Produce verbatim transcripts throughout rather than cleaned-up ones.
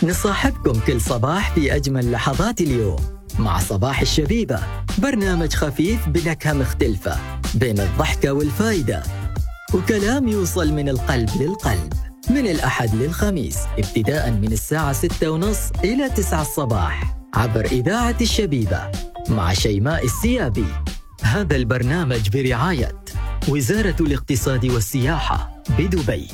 نصاحبكم كل صباح في أجمل لحظات اليوم مع صباح الشبيبة، برنامج خفيف بنكهة مختلفة بين الضحكة والفايدة، وكلام يوصل من القلب للقلب، من الأحد للخميس ابتداء من الساعة ستة ونص إلى تسعة الصباح عبر إذاعة الشبيبة مع شيماء السيابي. هذا البرنامج برعاية وزارة الاقتصاد والسياحة بدبي.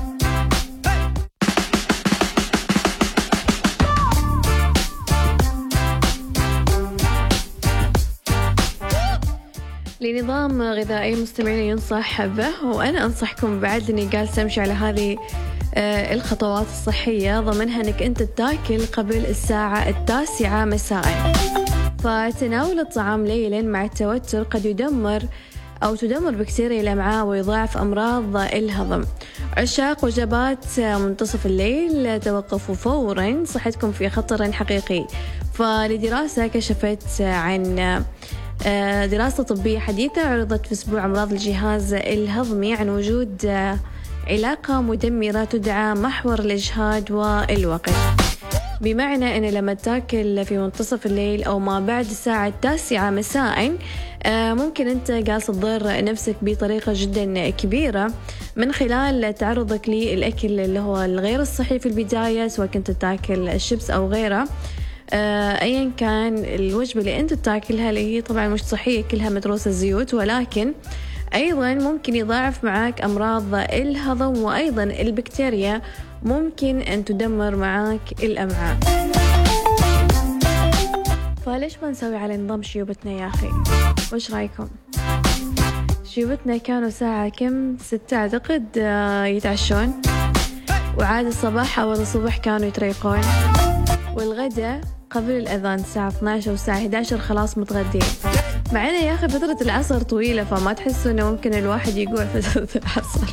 لنظام غذائي مستمعين ينصح به، وأنا أنصحكم بعد لأني جالسة أمشي على هذه الخطوات الصحية، ضمنها أنك أنت تاكل قبل الساعة التاسعة مساء. فتناول الطعام ليلا مع التوتر قد يدمر أو تدمر بكتيريا الأمعاء ويضاعف أمراض الهضم. عشاق وجبات منتصف الليل توقفوا فورا، صحتكم في خطر حقيقي. فلدراسة كشفت عن دراسة طبية حديثة عرضت في أسبوع أمراض الجهاز الهضمي عن وجود علاقة مدمرة تدعى محور الإجهاد والوقت، بمعنى أن لما تاكل في منتصف الليل أو ما بعد الساعة التاسعة مساء ممكن أنت جالس تضر نفسك بطريقة جدا كبيرة من خلال تعرضك للأكل اللي هو الغير الصحي في البداية، سواء كنت تاكل الشيبس أو غيره. أيا كان الوجبة اللي أنت تاكلها اللي هي طبعا مش صحية، كلها مدروسة الزيوت، ولكن أيضا ممكن يضاعف معك أمراض الهضم، وأيضا البكتيريا ممكن أن تدمر معك الأمعاء. فليش ما نسوي على نظام شيوبتنا يا أخي؟ وش رأيكم؟ شيوبتنا كانوا ساعة كم؟ ستة أعتقد يتعشون، وعاد الصباح أول الصبح كانوا يتريقون، والغداء قبل الأذان الساعة اثنتي عشرة والساعة إحدى عشرة خلاص متغدين. معنا يا أخي فترة العصر طويلة، فما تحسوا إنه ممكن الواحد يقوع فترة العصر.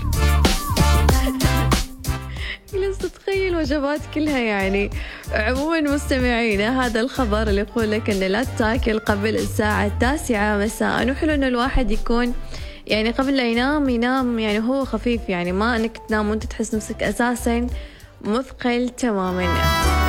جلست تتخيل وجبات كلها يعني. عموما مستمعينا، هذا الخبر اللي يقول لك إن لا تاكل قبل الساعة التاسعة مساء، وحلو إنه الواحد يكون يعني قبل لا ينام ينام يعني هو خفيف، يعني ما إنك تنام وأنت تحس نفسك أساسا مثقل تماما.